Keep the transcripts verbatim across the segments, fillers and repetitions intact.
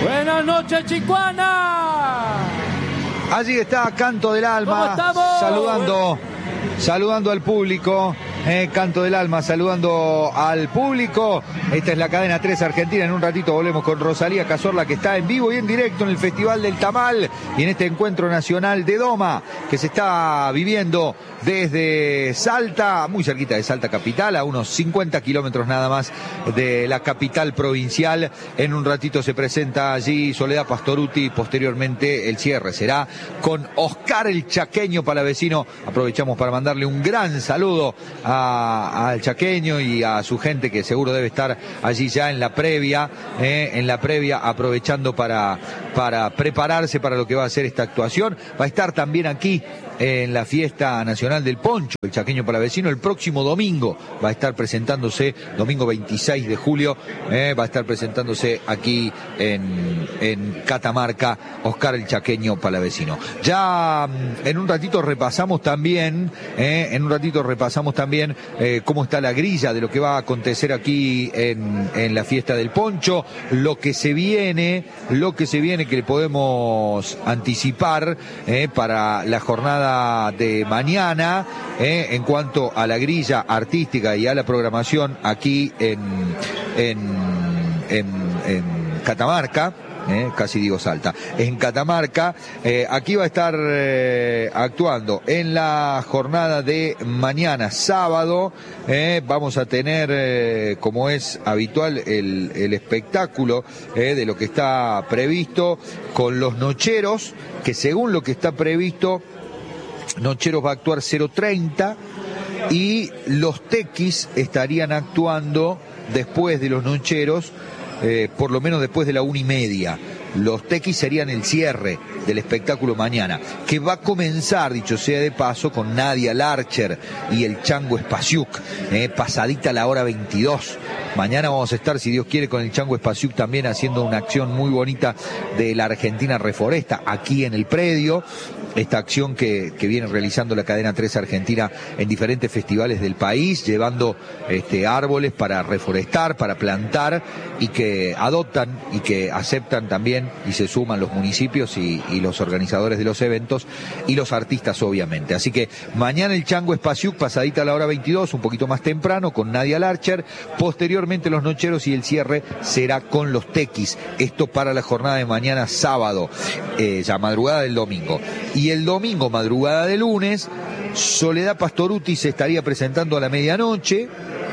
Buenas noches, Chicuana. Allí está Canto del Alma. ¿Cómo estamos? Saludando, saludando al público. Eh, Canto del Alma, saludando al público. Esta es la cadena tres Argentina. En un ratito volvemos con Rosalía Cazorla, que está en vivo y en directo en el Festival del Tamal y en este encuentro nacional de Doma que se está viviendo desde Salta, muy cerquita de Salta capital, a unos cincuenta kilómetros nada más de la capital provincial. En un ratito se presenta allí Soledad Pastorutti. Posteriormente el cierre será con Oscar el Chaqueño Palavecino. Aprovechamos para mandarle un gran saludo a al chaqueño y a su gente, que seguro debe estar allí ya en la previa, eh, en la previa, aprovechando para, para prepararse para lo que va a ser esta actuación. Va a estar también aquí en la fiesta nacional del poncho, el chaqueño palavecino, el próximo domingo va a estar presentándose, domingo veintiséis de julio, eh, va a estar presentándose aquí en, en Catamarca, Oscar el Chaqueño Palavecino. Ya en un ratito repasamos también, eh, en un ratito repasamos también eh, cómo está la grilla de lo que va a acontecer aquí en, en la fiesta del poncho, lo que se viene, lo que se viene que le podemos anticipar eh, para la jornada de mañana, eh, en cuanto a la grilla artística y a la programación aquí en, en, en, en Catamarca. Eh, casi digo Salta, en Catamarca. Eh, aquí va a estar eh, actuando en la jornada de mañana, sábado. Eh, vamos a tener, eh, como es habitual, el, el espectáculo eh, de lo que está previsto con los Nocheros, que según lo que está previsto, Nocheros va a actuar cero treinta y los Tequis estarían actuando después de los Nocheros. Eh, por lo menos después de la una y media. Los Tequis serían el cierre del espectáculo mañana, que va a comenzar, dicho sea de paso, con Nadia Larcher y el Chango Spasiuk, eh, pasadita la hora veintidós. Mañana vamos a estar, si Dios quiere, con el Chango Spasiuk también haciendo una acción muy bonita de la Argentina Reforesta aquí en el predio. Esta acción que, que viene realizando la cadena tres Argentina en diferentes festivales del país, llevando este, árboles para reforestar, para plantar, y que adoptan y que aceptan también y se suman los municipios y, y los organizadores de los eventos y los artistas, obviamente. Así que mañana el Chango Spasiuk, pasadita a la hora veintidós, un poquito más temprano, con Nadia Larcher. Posteriormente los Nocheros y el cierre será con los Tequis. Esto para la jornada de mañana, sábado, eh, ya madrugada del domingo. Y el domingo, madrugada de lunes, Soledad Pastorutti se estaría presentando a la medianoche,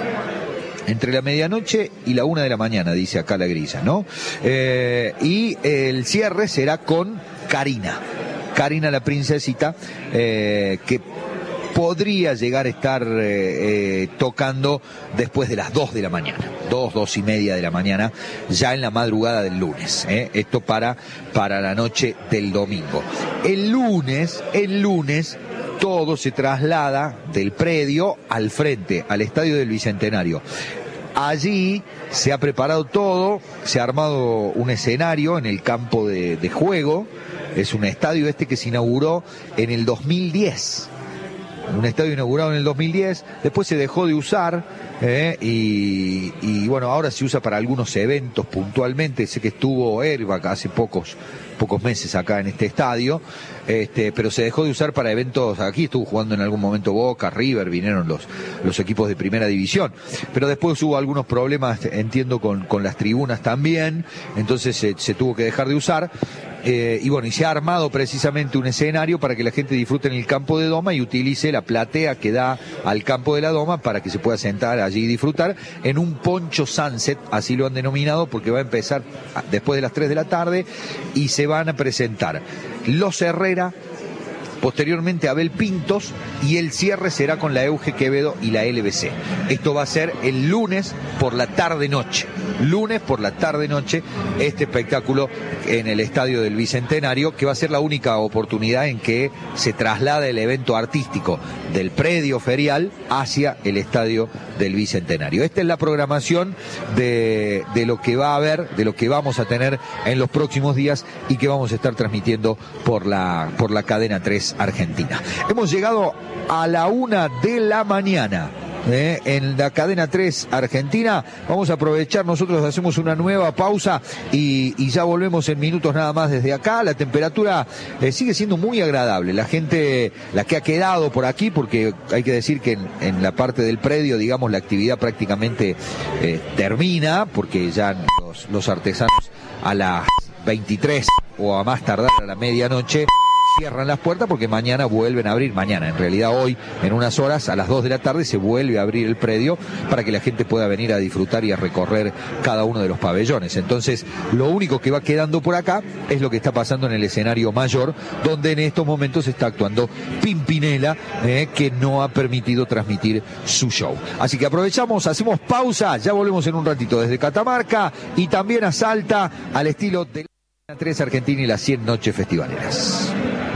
entre la medianoche y la una de la mañana, dice acá la grilla, ¿no? Eh, y el cierre será con Karina, Karina la princesita, eh, que podría llegar a estar eh, eh, tocando después de las dos de la mañana, dos, dos y media de la mañana, ya en la madrugada del lunes. Eh. Esto para, para la noche del domingo. El lunes, el lunes, todo se traslada del predio al frente, al Estadio del Bicentenario. Allí se ha preparado todo, se ha armado un escenario en el campo de, de juego. Es un estadio este que se inauguró en el dos mil diez. Un estadio inaugurado en el dos mil diez, después se dejó de usar, eh, y, y bueno, ahora se usa para algunos eventos puntualmente. Sé que estuvo Airbag hace pocos pocos meses acá en este estadio, este, pero se dejó de usar para eventos. Aquí estuvo jugando en algún momento Boca, River, vinieron los, los equipos de primera división, pero después hubo algunos problemas, entiendo, con, con las tribunas también, entonces se, se tuvo que dejar de usar. Eh, y bueno, y se ha armado precisamente un escenario para que la gente disfrute en el campo de Doma y utilice la platea que da al campo de la Doma para que se pueda sentar allí y disfrutar en un poncho sunset, así lo han denominado, porque va a empezar después de las tres de la tarde y se van a presentar Los Herrera, posteriormente Abel Pintos, y el cierre será con la Euge Quevedo y la L B C. Esto va a ser el lunes por la tarde-noche. Lunes por la tarde-noche, este espectáculo en el Estadio del Bicentenario, que va a ser la única oportunidad en que se traslada el evento artístico del predio ferial hacia el Estadio del Bicentenario. Esta es la programación de, de lo que va a haber, de lo que vamos a tener en los próximos días y que vamos a estar transmitiendo por la, por la cadena tres Argentina. Hemos llegado a la una de la mañana. eh, en la cadena tres Argentina. Vamos a aprovechar, nosotros hacemos una nueva pausa y, y ya volvemos en minutos nada más desde acá. La temperatura eh, sigue siendo muy agradable. La gente, la que ha quedado por aquí, porque hay que decir que en, en la parte del predio, digamos, la actividad prácticamente eh, termina, porque ya los, los artesanos a las veintitrés o a más tardar a la medianoche cierran las puertas, porque mañana vuelven a abrir, mañana en realidad hoy en unas horas a las dos de la tarde se vuelve a abrir el predio para que la gente pueda venir a disfrutar y a recorrer cada uno de los pabellones. Entonces lo único que va quedando por acá es lo que está pasando en el escenario mayor, donde en estos momentos está actuando Pimpinela, eh, que no ha permitido transmitir su show. Así que aprovechamos, hacemos pausa, ya volvemos en un ratito desde Catamarca y también a Salta, al estilo de la tres Argentina y las cien noches festivaleras.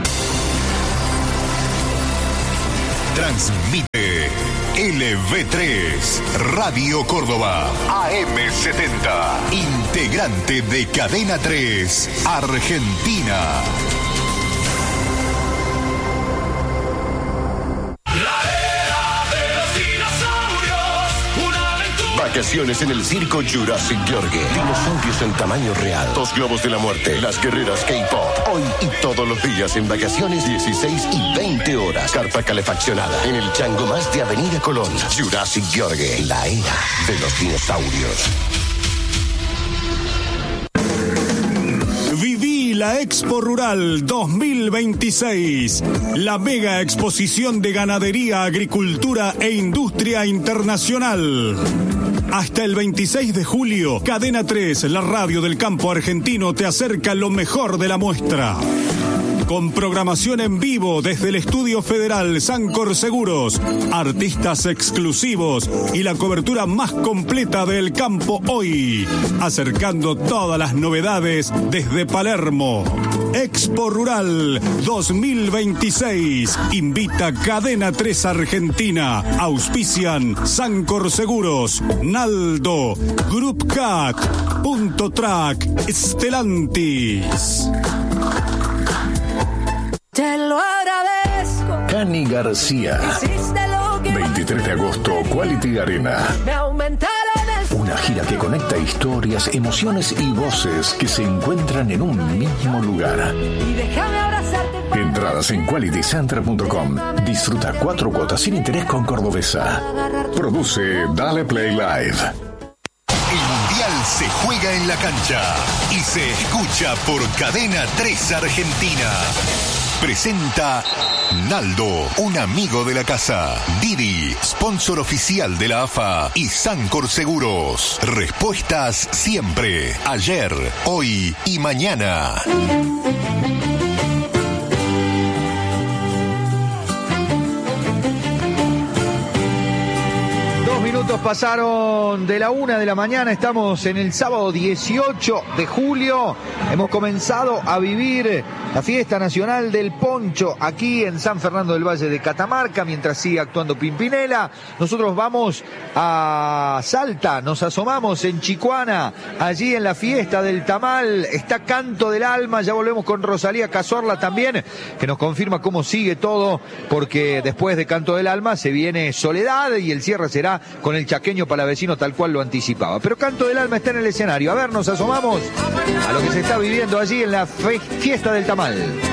Transmite L V tres, Radio Córdoba, A M setenta, integrante de Cadena tres, Argentina. Vacaciones en el circo Jurassic Yorgue. Dinosaurios en tamaño real. Dos globos de la muerte. Las guerreras K-pop. Hoy y todos los días en vacaciones, dieciséis y veinte horas. Carpa calefaccionada. En el Chango Más de Avenida Colón. Jurassic Yorgue. La era de los dinosaurios. Viví la Expo Rural dos mil veintiséis, la mega exposición de ganadería, agricultura e industria internacional. Hasta el veintiséis de julio, Cadena tres, la radio del campo argentino, te acerca lo mejor de la muestra. Con programación en vivo desde el Estudio Federal Sancor Seguros, artistas exclusivos y la cobertura más completa del campo hoy, acercando todas las novedades desde Palermo. Expo Rural dos mil veintiséis, invita Cadena tres Argentina, auspician Sancor Seguros, Naldo, Group Cat, Punto Track, Stellantis. Te lo agradezco. Cani García. veintitrés de agosto, Quality Arena. Me aumentaron el... Una gira que conecta historias, emociones y voces que se encuentran en un mismo lugar. Y déjame abrazarte. Entradas en quality center punto com. Disfruta cuatro cuotas sin interés con Cordobesa. Produce Dale Play Live. El Mundial se juega en la cancha y se escucha por Cadena tres Argentina. Presenta Naldo, un amigo de la casa. Didi, sponsor oficial de la A F A. Y Sancor Seguros. Respuestas siempre. Ayer, hoy y mañana. Minutos pasaron de la una de la mañana, estamos en el sábado dieciocho de julio, hemos comenzado a vivir la fiesta nacional del poncho aquí en San Fernando del Valle de Catamarca, mientras sigue actuando Pimpinela. Nosotros vamos a Salta, nos asomamos en Chicuana, allí en la fiesta del tamal, está Canto del Alma, ya volvemos con Rosalía Cazorla también, que nos confirma cómo sigue todo, porque después de Canto del Alma se viene Soledad y el cierre será con el chaqueño palavecino, tal cual lo anticipaba. Pero Canto del Alma está en el escenario. A ver, nos asomamos a lo que se está viviendo allí en la fiesta del tamal.